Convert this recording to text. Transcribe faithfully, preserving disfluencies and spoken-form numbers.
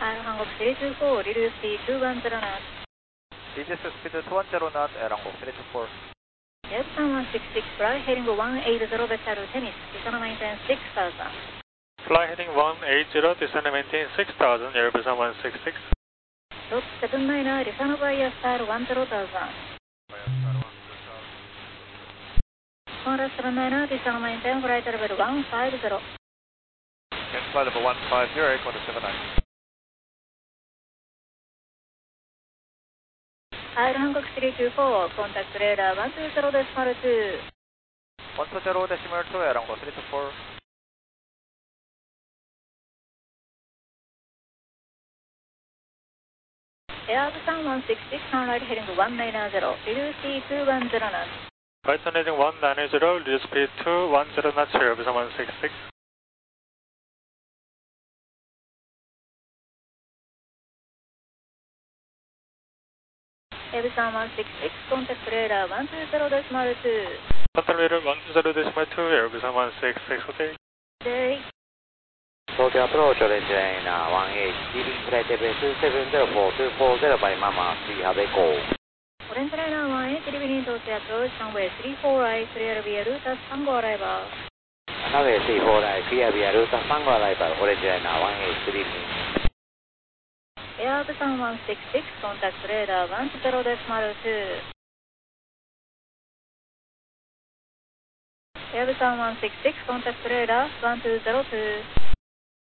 한국 three two four, reduce speed two one zero knots. Reduce speed two one zero knots, Air Hankook three two four. Yabsan one six six, fly heading one eight zero, Betaru Tennis, descend maintain six thousand. Fly heading one eight zero, descend maintain six thousand, Airbus one six six. Dot seven nine, descend via star one zero thousand. Honda seven nine, descend maintain flight level one five zero. Again, flight level one five zero, Honda seven nine. Air Hankook three two four, contact radar one two zero decimal two. one two zero decimal two, Air Hankook three two four. Airbus one six six, sunlight heading one nine zero, reduce speed two one zero knots. Python heading one nine zero, reduce speed two one zero knots, Airbus one six six. Airbus one six six, contact radar one two zero decimal two. Contact radar one two zero decimal two, Airbus one six six, okay. Day. Tokyo approach, orange line one eight, leaving flight level seven zero four two four zero by Mama, three have echo. Orange line one eight, leaving Tokyo approach, runway three four right, clear via route Tango arrival. Runway three four right, clear via route Tango arrival, orange line one eight, leaving. Airbus one six six, contact radar one zero decimal two. Airbus one six six, contact radar one two zero two.